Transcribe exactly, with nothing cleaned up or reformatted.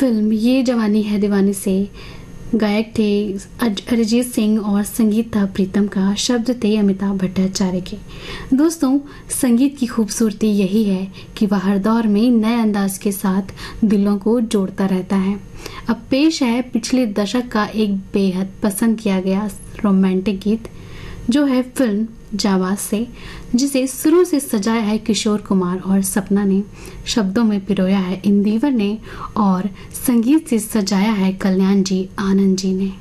Film ये जवानी है दीवानी से गायक थे अज- अरिजीत सिंह और संगीत था प्रीतम का, शब्द थे अमिताभ भट्टाचार्य के। दोस्तों, संगीत की खूबसूरती यही है कि वह हर दौर में नए अंदाज के साथ दिलों को जोड़ता रहता है। अब पेश है पिछले दशक का एक बेहद पसंद किया गया रोमांटिक गीत, जो है फिल्म जाबाज से, जिसे सुरों से सजाया है किशोर कुमार और सपना ने, शब्दों में पिरोया है इंदिवर ने और संगीत से सजाया है कल्याण जी आनंद जी ने।